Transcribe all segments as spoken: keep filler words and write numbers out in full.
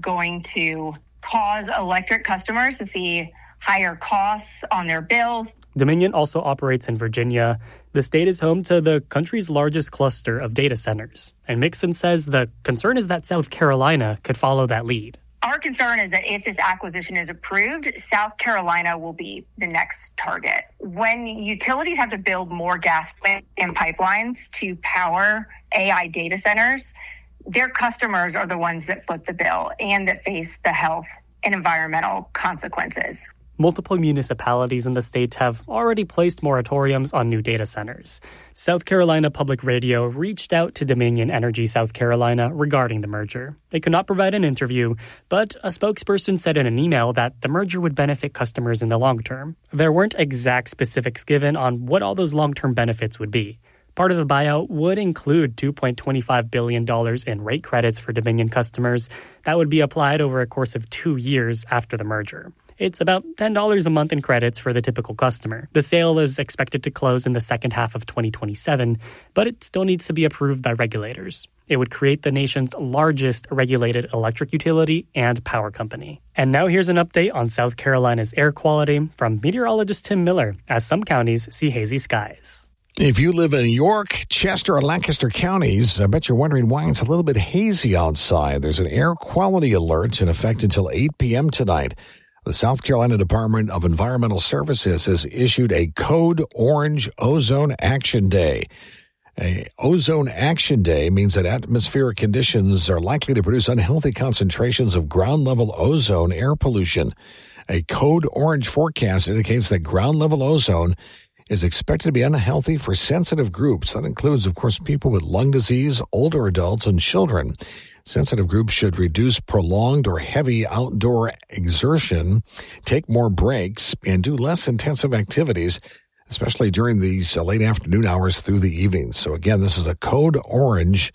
going to cause electric customers to see higher costs on their bills. Dominion also operates in Virginia. The state is home to the country's largest cluster of data centers. And Mixon says the concern is that South Carolina could follow that lead. Our concern is that if this acquisition is approved, South Carolina will be the next target. When utilities have to build more gas plants and pipelines to power A I data centers, their customers are the ones that foot the bill and that face the health and environmental consequences. Multiple municipalities in the state have already placed moratoriums on new data centers. South Carolina Public Radio reached out to Dominion Energy South Carolina regarding the merger. They could not provide an interview, but a spokesperson said in an email that the merger would benefit customers in the long term. There weren't exact specifics given on what all those long-term benefits would be. Part of the buyout would include two point two five billion dollars in rate credits for Dominion customers that would be applied over a course of two years after the merger. It's about ten dollars a month in credits for the typical customer. The sale is expected to close in the second half of twenty twenty-seven, but it still needs to be approved by regulators. It would create the nation's largest regulated electric utility and power company. And now here's an update on South Carolina's air quality from meteorologist Tim Miller as some counties see hazy skies. If you live in York, Chester, or Lancaster counties, I bet you're wondering why it's a little bit hazy outside. There's an air quality alert in effect until eight p.m. tonight. The South Carolina Department of Environmental Services has issued a Code Orange Ozone Action Day. A Ozone Action Day means that atmospheric conditions are likely to produce unhealthy concentrations of ground-level ozone air pollution. A Code Orange forecast indicates that ground-level ozone is expected to be unhealthy for sensitive groups. That includes, of course, people with lung disease, older adults, and children. Sensitive groups should reduce prolonged or heavy outdoor exertion, take more breaks, and do less intensive activities, especially during these uh, late afternoon hours through the evening. So again, this is a Code Orange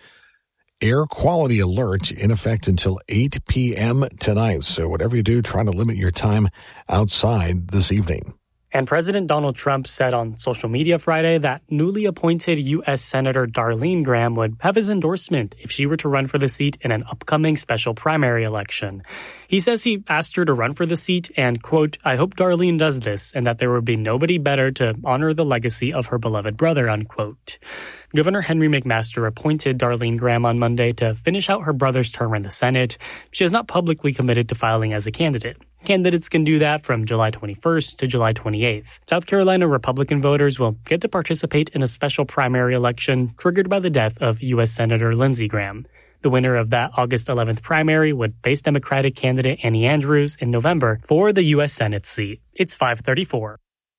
air quality alert in effect until eight p.m. tonight. So whatever you do, try to limit your time outside this evening. And President Donald Trump said on social media Friday that newly appointed U S Senator Darlene Graham would have his endorsement if she were to run for the seat in an upcoming special primary election. He says he asked her to run for the seat and, quote, "I hope Darlene does this and that there would be nobody better to honor the legacy of her beloved brother," unquote. Governor Henry McMaster appointed Darlene Graham on Monday to finish out her brother's term in the Senate. She has not publicly committed to filing as a candidate. Candidates can do that from July twenty-first to July twenty-eighth. South Carolina Republican voters will get to participate in a special primary election triggered by the death of U S Senator Lindsey Graham. The winner of that August eleventh primary would face Democratic candidate Annie Andrews in November for the U S Senate seat. It's five thirty-four.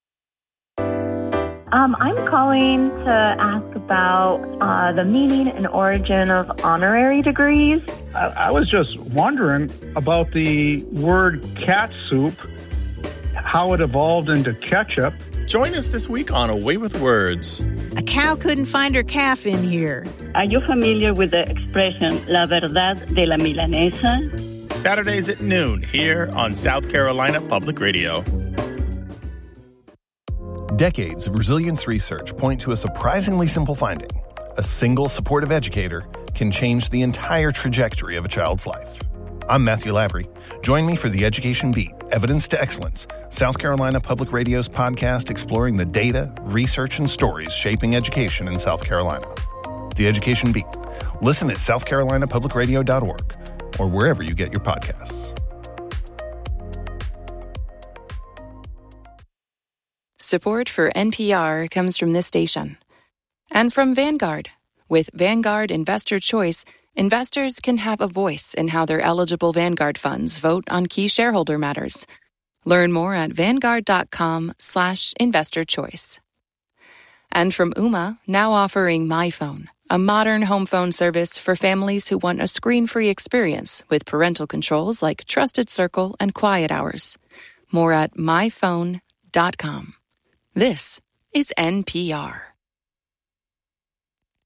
Um, I'm calling to ask about uh, the meaning and origin of honorary degrees. I, I was just wondering about the word cat soup, how it evolved into ketchup. Join us this week on Away with Words. A cow couldn't find her calf in here. Are you familiar with the expression La Verdad de la Milanesa? Saturdays at noon here on South Carolina Public Radio. Decades of resilience research point to a surprisingly simple finding. A single supportive educator can change the entire trajectory of a child's life. I'm Matthew Lavery. Join me for The Education Beat, Evidence to Excellence, South Carolina Public Radio's podcast exploring the data, research, and stories shaping education in South Carolina. The Education Beat. Listen at south carolina public radio dot org or wherever you get your podcasts. Support for N P R comes from this station and from Vanguard. With Vanguard Investor Choice, investors can have a voice in how their eligible Vanguard funds vote on key shareholder matters. Learn more at vanguard.com slash investor choice. And from Ooma, now offering MyPhone, a modern home phone service for families who want a screen-free experience with parental controls like Trusted Circle and Quiet Hours. More at my phone dot com. This is N P R.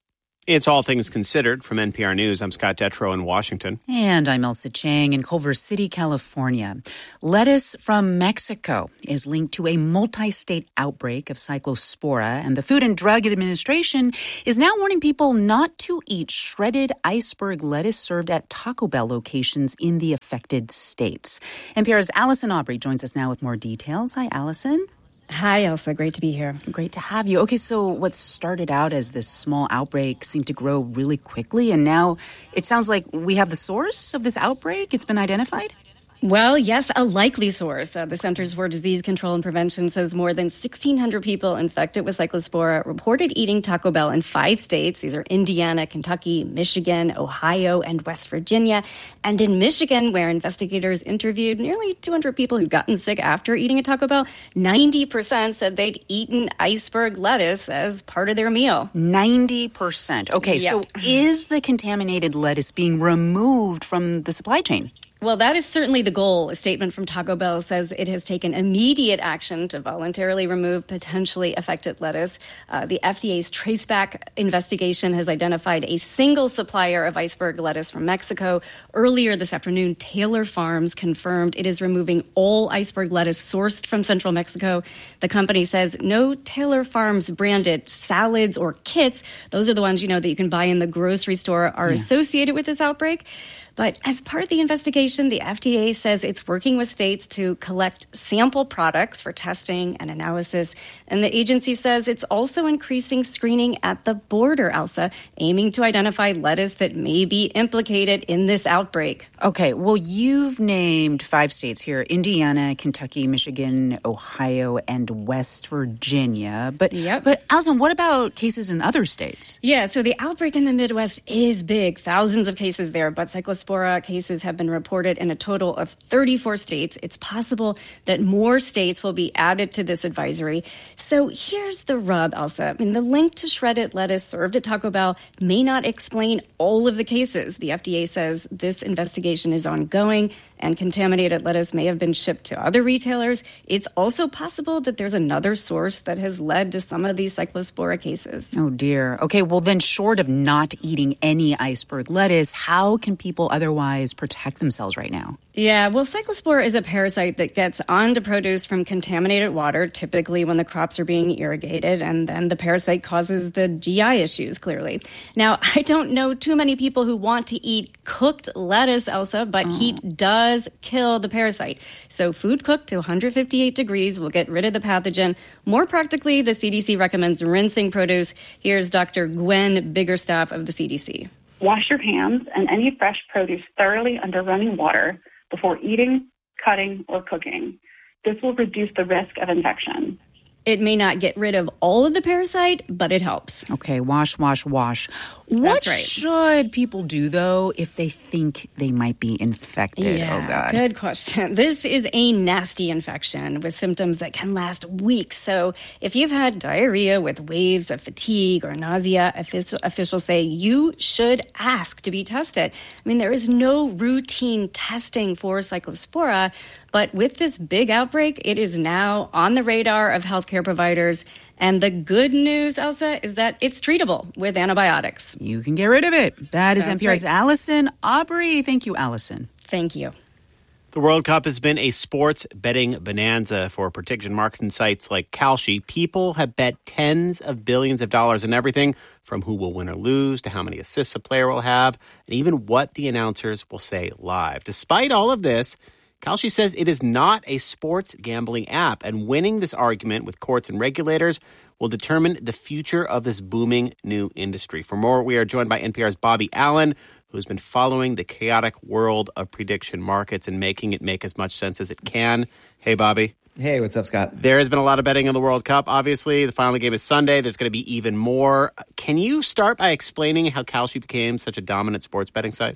It's All Things Considered from N P R News. I'm Scott Detrow in Washington. And I'm Elsa Chang in Culver City, California. Lettuce from Mexico is linked to a multi-state outbreak of Cyclospora, and the Food and Drug Administration is now warning people not to eat shredded iceberg lettuce served at Taco Bell locations in the affected states. N P R's Allison Aubrey joins us now with more details. Hi, Allison. Hi, Elsa. Great to be here. Great to have you. Okay, so what started out as this small outbreak seemed to grow really quickly, and now it sounds like we have the source of this outbreak. It's been identified? Well, yes, a likely source. Uh, the Centers for Disease Control and Prevention says more than sixteen hundred people infected with Cyclospora reported eating Taco Bell in five states. These are Indiana, Kentucky, Michigan, Ohio, and West Virginia. And in Michigan, where investigators interviewed nearly two hundred people who'd gotten sick after eating a Taco Bell, ninety percent said they'd eaten iceberg lettuce as part of their meal. ninety percent. Okay, Yep. So is the contaminated lettuce being removed from the supply chain? Well, that is certainly the goal. A statement from Taco Bell says it has taken immediate action to voluntarily remove potentially affected lettuce. Uh, the F D A's Traceback investigation has identified a single supplier of iceberg lettuce from Mexico. Earlier this afternoon, Taylor Farms confirmed it is removing all iceberg lettuce sourced from central Mexico. The company says no Taylor Farms branded salads or kits, those are the ones, you know, that you can buy in the grocery store, are Yeah. associated with this outbreak. But as part of the investigation, the F D A says it's working with states to collect sample products for testing and analysis. And the agency says it's also increasing screening at the border, Elsa, aiming to identify lettuce that may be implicated in this outbreak. Okay, well, you've named five states here: Indiana, Kentucky, Michigan, Ohio, and West Virginia. But, Yep. but Allison, what about cases in other states? Yeah, so the outbreak in the Midwest is big. Thousands of cases there, but Cyclospora cases have been reported in a total of thirty-four states. It's possible that more states will be added to this advisory. So here's the rub, Elsa. I mean, the link to shredded lettuce served at Taco Bell may not explain all of the cases. The F D A says this investigation is ongoing and contaminated lettuce may have been shipped to other retailers. It's also possible that there's another source that has led to some of these Cyclospora cases. Oh, dear. Okay, well, then short of not eating any iceberg lettuce, how can people otherwise protect themselves right now? Yeah, well, Cyclospora is a parasite that gets onto produce from contaminated water, typically when the crops are being irrigated, and then the parasite causes the G I issues, clearly. Now, I don't know too many people who want to eat cooked lettuce, Elsa, but Oh. heat does kill the parasite. So food cooked to one hundred fifty-eight degrees will get rid of the pathogen. More practically, the C D C recommends rinsing produce. Here's Doctor Gwen Biggerstaff of the C D C. Wash your hands and any fresh produce thoroughly under running water before eating, cutting, or cooking. This will reduce the risk of infection. It may not get rid of all of the parasite, but it helps. Okay, wash, wash, wash. What That's right. should people do, though, if they think they might be infected? Yeah, oh, God. Good question. This is a nasty infection with symptoms that can last weeks. So if you've had diarrhea with waves of fatigue or nausea, officials say you should ask to be tested. I mean, there is no routine testing for Cyclospora, but with this big outbreak, it is now on the radar of healthcare providers. And the good news, Elsa, is that it's treatable with antibiotics. You can get rid of it. That is That's N P R's right. Allison Aubrey. Thank you, Allison. Thank you. The World Cup has been a sports betting bonanza for prediction markets and sites like Kalshi. People have bet tens of billions of dollars in everything from who will win or lose to how many assists a player will have and even what the announcers will say live. Despite all of this, Kalshi says it is not a sports gambling app, and winning this argument with courts and regulators will determine the future of this booming new industry. For more, we are joined by N P R's Bobby Allen, who's been following the chaotic world of prediction markets and making it make as much sense as it can. Hey, Bobby. Hey, what's up, Scott? There has been a lot of betting on the World Cup, obviously. The final game is Sunday. There's going to be even more. Can you start by explaining how Kalshi became such a dominant sports betting site?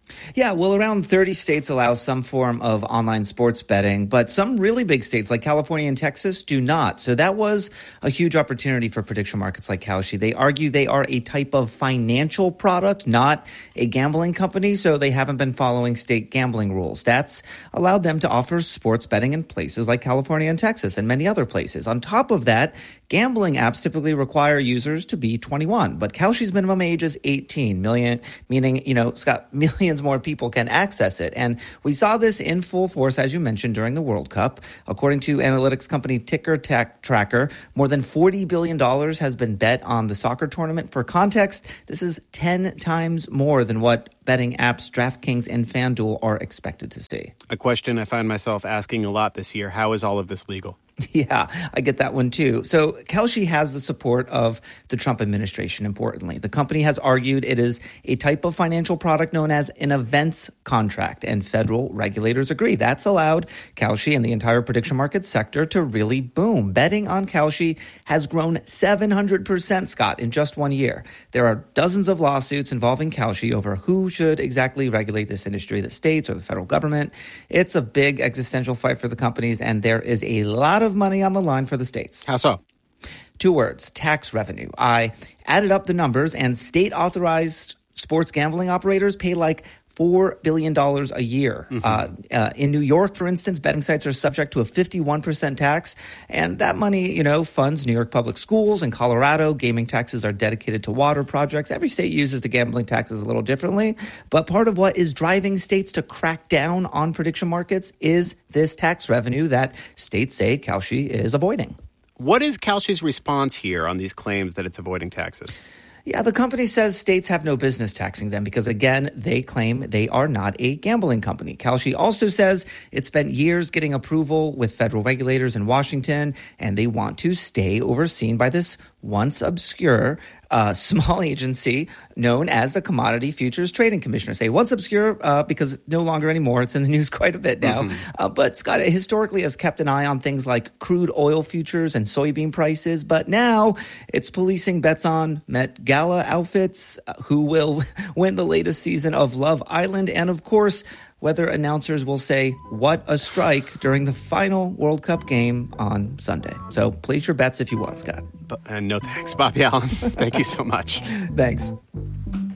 Yeah, well, around thirty states allow some form of online sports betting, but some really big states like California and Texas do not. So that was a huge opportunity for prediction markets like Kalshi. They argue they are a type of financial product, not a gambling company, so they haven't been following state gambling rules. That's allowed them to offer sports betting in places like California and Texas and many other places. On top of that, gambling apps typically require users to be twenty-one, but Kalshi's minimum age is eighteen million, meaning, you know, Scott, millions more people can access it. And we saw this in full force, as you mentioned, during the World Cup. According to analytics company Ticker Tack Tracker, more than forty billion dollars has been bet on the soccer tournament. For context, this is ten times more than what betting apps DraftKings and FanDuel are expected to see. A question I find myself asking a lot this year: how is all of this legal? Yeah, I get that one too. So Kalshi has the support of the Trump administration, importantly. The company has argued it is a type of financial product known as an events contract, and federal regulators agree. That's allowed Kalshi and the entire prediction market sector to really boom. Betting on Kalshi has grown seven hundred percent, Scott, in just one year. There are dozens of lawsuits involving Kalshi over who should exactly regulate this industry, the states or the federal government. It's a big existential fight for the companies, and there is a lot of money on the line for the states. How so? Two words: tax revenue. I added up the numbers, and state-authorized sports gambling operators pay like four billion dollars a year. Mm-hmm. Uh, uh, in New York, for instance, betting sites are subject to a fifty-one percent tax, and that money, you know, funds New York public schools. In Colorado, gaming taxes are dedicated to water projects. Every state uses the gambling taxes a little differently, but part of what is driving states to crack down on prediction markets is this tax revenue that states say Kalshi is avoiding. What is Kalshi's response here on these claims that it's avoiding taxes? Yeah, the company says states have no business taxing them because, again, they claim they are not a gambling company. Kalshi also says it spent years getting approval with federal regulators in Washington, and they want to stay overseen by this once obscure uh, small agency known as the Commodity Futures Trading Commission. Say once obscure uh, because no longer anymore. It's in the news quite a bit now. Mm-hmm. Uh, but Scott historically has kept an eye on things like crude oil futures and soybean prices. But now it's policing bets on Met Gala outfits, uh, who will win the latest season of Love Island, and of course, whether announcers will say, "What a strike," during the final World Cup game on Sunday. So place your bets if you want, Scott. And no thanks, Bobby Allen. Thank you so much. Thanks.